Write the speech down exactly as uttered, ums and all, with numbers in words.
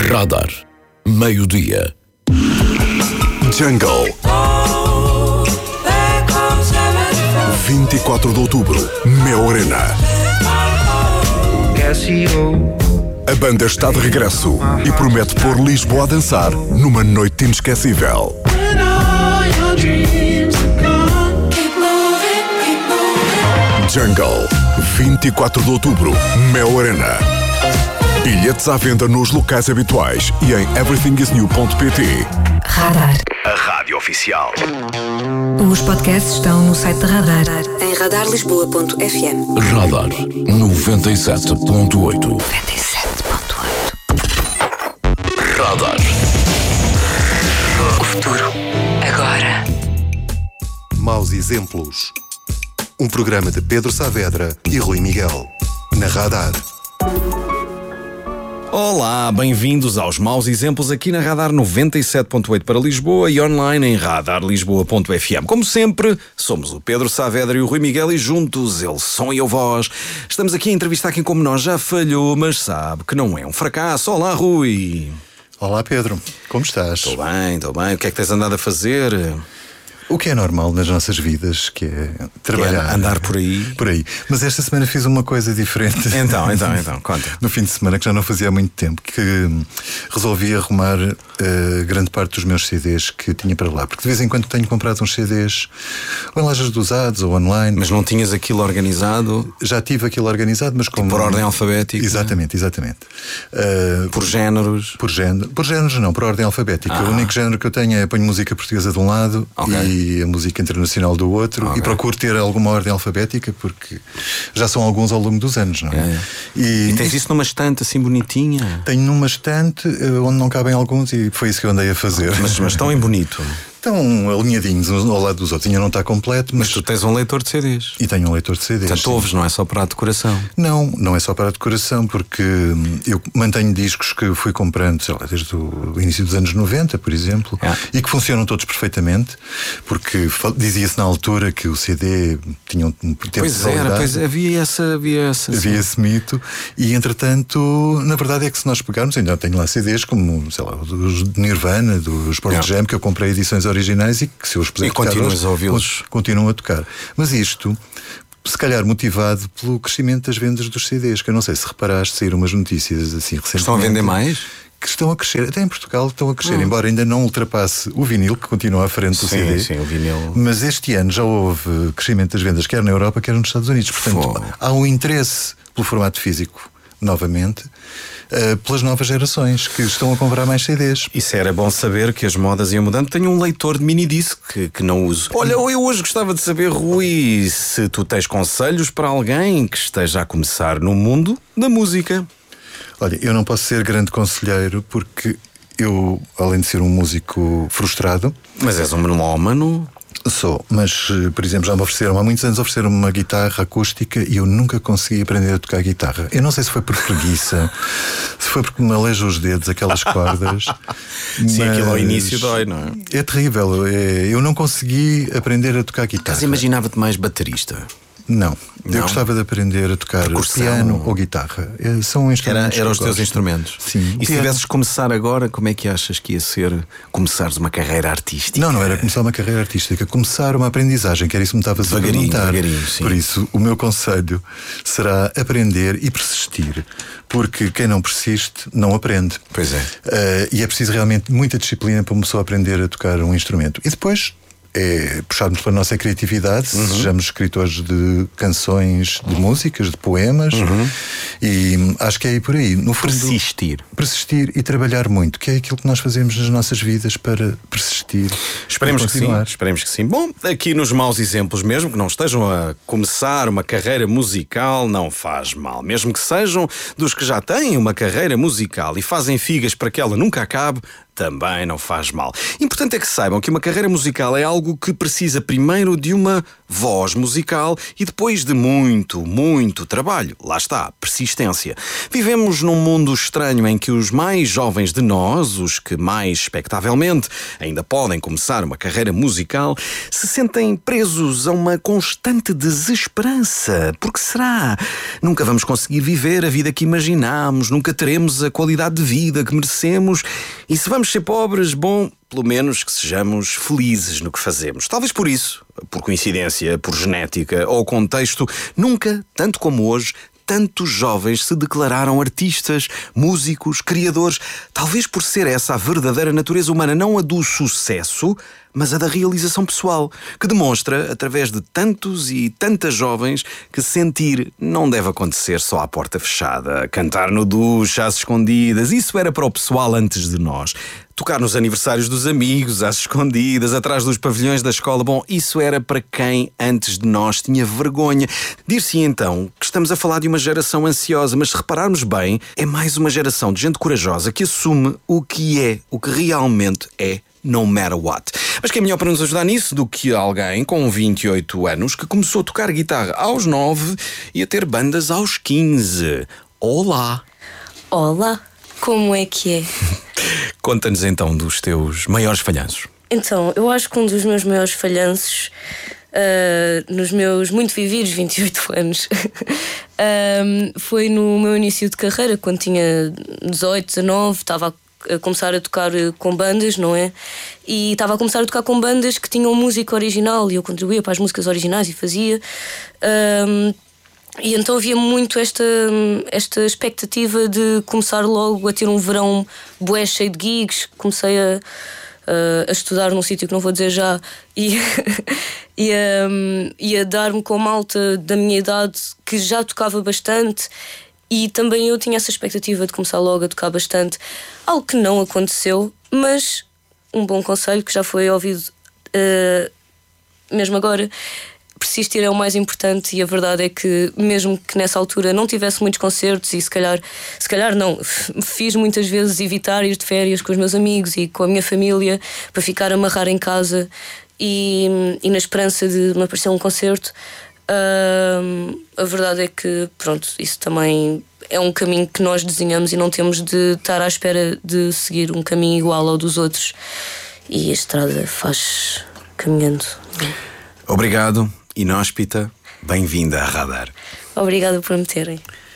Radar. Meio-dia. Jungle. vinte e quatro de outubro, Mel Arena. A banda está de regresso e promete pôr Lisboa a dançar numa noite inesquecível. Jungle, vinte e quatro de outubro, Mel Arena. Bilhetes à venda nos locais habituais e em everything is new ponto pt. Radar. A rádio oficial. Os podcasts estão no site da Radar, em radar lisboa ponto f m. Radar noventa e sete ponto oito. noventa e sete ponto oito. Radar. O futuro, agora. Maus Exemplos. Um programa de Pedro Saavedra e Rui Miguel. Na Radar. Olá, bem-vindos aos Maus Exemplos aqui na Radar noventa e sete ponto oito para Lisboa e online em radar lisboa ponto f m. Como sempre, somos o Pedro Saavedra e o Rui Miguel e juntos eles som e eu voz. Estamos aqui a entrevistar quem como nós já falhou, mas sabe que não é um fracasso. Olá, Rui. Olá, Pedro. Como estás? Estou bem, estou bem. O que é que tens andado a fazer? O que é normal nas nossas vidas, que é trabalhar. Que é andar por aí. Por aí. Mas esta semana fiz uma coisa diferente. Então, então, então, conta. No fim de semana, que já não fazia há muito tempo, que resolvi arrumar uh, grande parte dos meus C Ds que tinha para lá. Porque de vez em quando tenho comprado uns C Ds ou em lojas de usados ou online. Mas não tinhas aquilo organizado? Já tive aquilo organizado, mas como... Por ordem alfabética? Exatamente, exatamente. Uh, por géneros? Por género. Por géneros não, por ordem alfabética. Ah. O único género que eu tenho é ponho música portuguesa de um lado, okay, e e a música internacional do outro, okay, e procuro ter alguma ordem alfabética porque já são alguns ao longo dos anos, não é? é, é. E, e tens isso numa estante assim bonitinha? Tenho numa estante onde não cabem alguns e foi isso que eu andei a fazer. Mas, mas tão em bonito. Estão alinhadinhos uns ao lado dos outros. Ainda não está completo, mas... mas tu tens um leitor de C Ds. E tenho um leitor de C Ds. Portanto, ouves, não é só para a decoração. Não, não é só para a decoração, porque eu mantenho discos que fui comprando, sei lá, desde o início dos anos noventa, por exemplo, é. e que funcionam todos perfeitamente, porque dizia-se na altura que o C D tinha um tempo pois de validade. Era, pois havia essa, havia essa. Havia esse mito, e entretanto, na verdade é que se nós pegarmos, ainda tenho lá C Ds como, sei lá, dos Nirvana, dos Pearl Jam, que eu comprei edições originais e que se eu os puser e continuas a ouvi-los, continuam a tocar. Mas isto, se calhar motivado pelo crescimento das vendas dos C Ds, que eu não sei se reparaste, saíram umas notícias assim recentemente. Estão a vender mais? Que estão a crescer, até em Portugal estão a crescer, hum. embora ainda não ultrapasse o vinil, que continua à frente do sim, C D. Sim, o vinil. Mas este ano já houve crescimento das vendas, quer na Europa, quer nos Estados Unidos. Portanto, Fô. há um interesse pelo formato físico, novamente, uh, pelas novas gerações que estão a comprar mais C Ds. Isso era bom saber, que as modas iam mudando. Tenho um leitor de mini-disc que, que não uso. Olha, eu hoje gostava de saber, Rui, se tu tens conselhos para alguém que esteja a começar no mundo da música. Olha, eu não posso ser grande conselheiro porque eu, além de ser um músico frustrado... Mas és um melómano... Sou, mas, por exemplo, já me ofereceram, há muitos anos ofereceram-me uma guitarra acústica e eu nunca consegui aprender a tocar guitarra. Eu não sei se foi por preguiça, se foi porque me alejo os dedos, aquelas cordas. Sim, aquilo ao início dói, não é? É terrível, é, eu não consegui aprender a tocar guitarra. Mas imaginava-te mais baterista? Não. Não, eu gostava de aprender a tocar percussão, piano ou guitarra. São instrumentos. Era, eram os teus instrumentos. Sim. E se tivesses começar agora, como é que achas que ia ser começares uma carreira artística? Não, não era começar uma carreira artística, começar uma aprendizagem, que era isso que me estava a devagarinho, perguntar. devagarinho, sim. Por isso, o meu conselho será aprender e persistir, porque quem não persiste não aprende. Pois é. Uh, e é preciso realmente muita disciplina para uma pessoa aprender a tocar um instrumento. E depois é puxarmos pela nossa criatividade, uhum. sejamos escritores de canções, de músicas, de poemas, uhum. e acho que é aí por aí. No fundo, persistir. Persistir e trabalhar muito, que é aquilo que nós fazemos nas nossas vidas para persistir. Esperemos que sim, esperemos que sim. Bom, aqui nos Maus Exemplos, mesmo que não estejam a começar uma carreira musical, não faz mal. Mesmo que sejam dos que já têm uma carreira musical e fazem figas para que ela nunca acabe, também não faz mal. Importante é que saibam que uma carreira musical é algo que precisa primeiro de uma voz musical e depois de muito, muito trabalho. Lá está, persistência. Vivemos num mundo estranho em que os mais jovens de nós, os que mais expectavelmente ainda podem começar uma carreira musical, se sentem presos a uma constante desesperança. Por que será? Nunca vamos conseguir viver a vida que imaginamos, nunca teremos a qualidade de vida que merecemos e se vamos ser pobres, bom, pelo menos que sejamos felizes no que fazemos. Talvez por isso, por coincidência, por genética ou contexto, nunca, tanto como hoje, tantos jovens se declararam artistas, músicos, criadores. Talvez por ser essa a verdadeira natureza humana, não a do sucesso, mas a da realização pessoal, que demonstra, através de tantos e tantas jovens, que sentir não deve acontecer só à porta fechada, cantar no duche, às escondidas. Isso era para o pessoal antes de nós. Tocar nos aniversários dos amigos, às escondidas, atrás dos pavilhões da escola. Bom, isso era para quem antes de nós tinha vergonha. Dir-se então que estamos a falar de uma geração ansiosa, mas se repararmos bem, é mais uma geração de gente corajosa que assume o que é, o que realmente é, no matter what. Mas quem é melhor para nos ajudar nisso do que alguém com vinte e oito anos que começou a tocar guitarra aos nove e a ter bandas aos quinze. Olá! Olá! Como é que é? Conta-nos então dos teus maiores falhanços. Então, eu acho que um dos meus maiores falhanços, uh, nos meus muito vividos vinte e oito anos, uh, foi no meu início de carreira, quando tinha dezoito, dezanove, estava a a começar a tocar com bandas, não é? E estava a começar a tocar com bandas que tinham música original e eu contribuía para as músicas originais e fazia. Um, e então havia muito esta, esta expectativa de começar logo a ter um verão bué cheio de gigs. Comecei a, a, a estudar num sítio que não vou dizer já e, e, a, e a dar-me com a malta da minha idade que já tocava bastante. E também eu tinha essa expectativa de começar logo a tocar bastante, algo que não aconteceu, mas um bom conselho que já foi ouvido uh, mesmo agora: persistir é o mais importante. E a verdade é que mesmo que nessa altura não tivesse muitos concertos e se calhar, se calhar não, fiz muitas vezes evitar ir de férias com os meus amigos e com a minha família para ficar a amarrar em casa e, e na esperança de me aparecer um concerto. Uh, a verdade é que, pronto, isso também é um caminho que nós desenhamos e não temos de estar à espera de seguir um caminho igual ao dos outros. E a estrada faz caminhando. Obrigado, inóspita. Bem-vinda a Radar. Obrigada por me terem.